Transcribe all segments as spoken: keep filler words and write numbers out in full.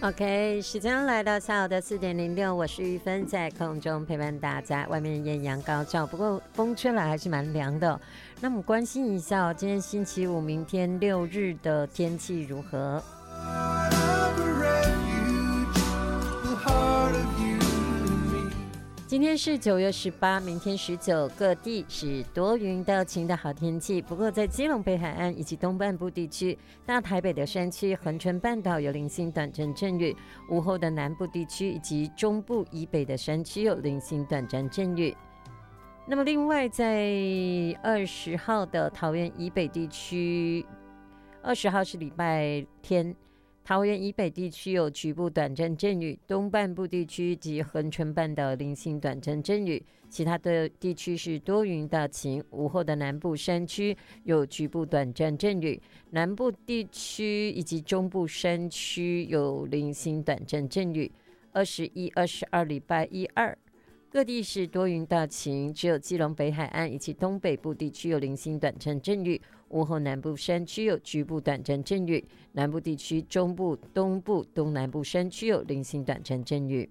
OK， 时间来到下午的四点零六，我是玉芬，在空中陪伴大家。外面艳阳高照，不过风吹来还是蛮凉的。那我们关心一下、哦、今天星期五，明天六日的天气如何？今天是九月十八，明天十九，各地是多云到晴的好天气。不过在基隆北海岸以及东半部地区、大台北的山区、恒春半岛有零星短暂阵雨，午后的南部地区以及中部以北的山区有零星短暂阵雨。那么另外在二十号的桃园以北地区，二十号是礼拜天，桃园以北地区有局部短暂阵雨，东半部地区及恒春半岛零星短暂阵雨，其他的地区是多云到晴。午后的南部山区有局部短暂阵雨，南部地区以及中部山区有零星短暂阵雨。二十一、二十二礼拜一二。各地是多云到晴，只有基隆北海岸以及东北部地区有零星短暂阵雨，午后南部山区有局部短暂阵雨，南部地区、中部、东部、东南部山区有零星短暂阵雨。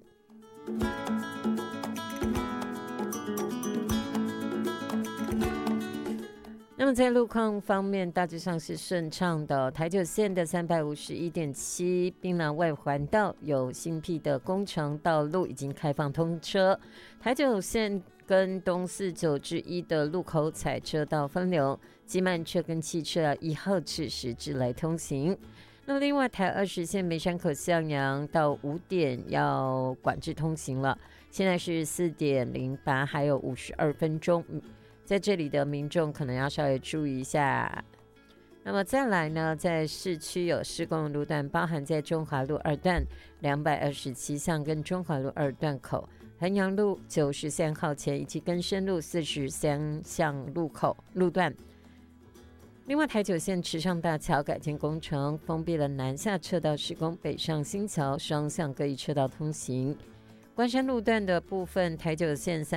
那么在路况方面，大致上是顺畅的。台九线的 三百五十一点七 槟榔外环道有新辟的工程道路已经开放通车，台九线跟东四九之一的路口采车道分流，机慢车跟汽车一号至十至来通行。那么另外台二十线梅山口向阳到五点要管制通行了，现在是四点零八，还有五十二分钟，在这里的民众可能要稍微注意一下。那么再来呢，在市区有施工路段，包含在中华路二段两百二十七巷跟中华路二段口、衡阳路九十三号前以及更深路四十三巷路口路段。另外台九线池上大桥改建工程封闭了南下车道施工，北上新桥双向各一车道通行。关山路段的部分，台九线